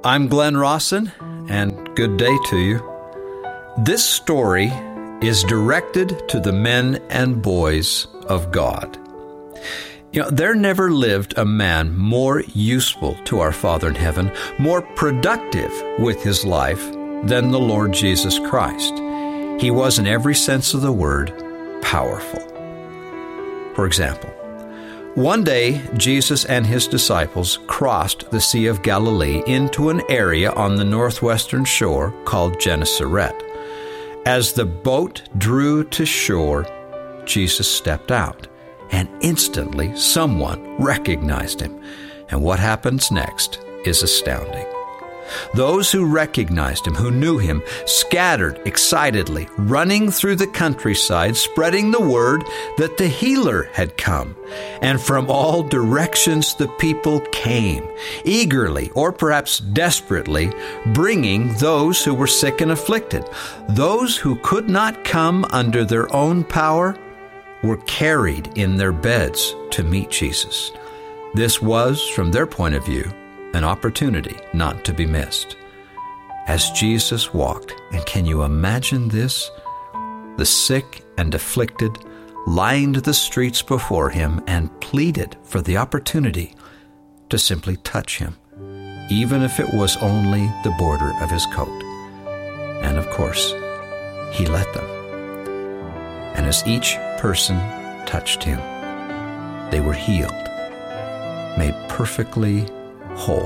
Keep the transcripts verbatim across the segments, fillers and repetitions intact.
I'm Glenn Rawson, and good day to you. This story is directed to the men and boys of God. You know, there never lived a man more useful to our Father in heaven, more productive with his life than the Lord Jesus Christ. He was, in every sense of the word, powerful. For example, one day, Jesus and his disciples crossed the Sea of Galilee into an area on the northwestern shore called Gennesaret. As the boat drew to shore, Jesus stepped out, and instantly someone recognized him. And what happens next is astounding. Those who recognized him, who knew him, scattered excitedly, running through the countryside, spreading the word that the healer had come. And from all directions the people came, eagerly or perhaps desperately, bringing those who were sick and afflicted. Those who could not come under their own power were carried in their beds to meet Jesus. This was, from their point of view, an opportunity not to be missed. As Jesus walked, and can you imagine this? The sick and afflicted lined the streets before him and pleaded for the opportunity to simply touch him, even if it was only the border of his coat. And of course, he let them. And as each person touched him, they were healed, made perfectly whole.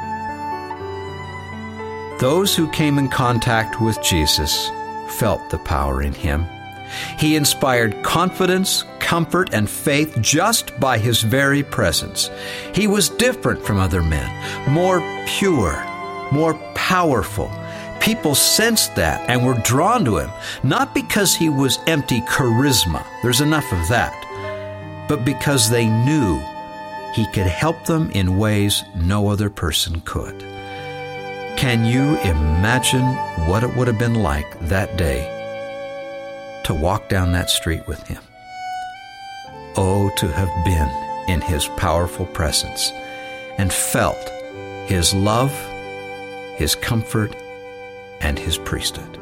Those who came in contact with Jesus felt the power in him. He inspired confidence, comfort, and faith just by his very presence. He was different from other men, more pure, more powerful. People sensed that and were drawn to him, not because he was empty charisma, there's enough of that, but because they knew he could help them in ways no other person could. Can you imagine what it would have been like that day to walk down that street with him? Oh, to have been in his powerful presence and felt his love, his comfort, and his priesthood.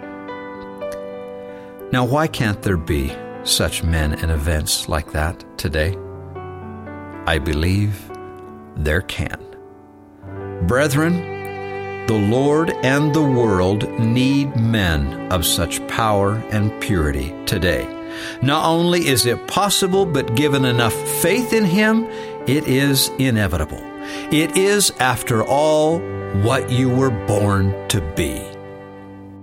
Now, why can't there be such men and events like that today? I believe there can. Brethren, the Lord and the world need men of such power and purity today. Not only is it possible, but given enough faith in him, it is inevitable. It is, after all, what you were born to be.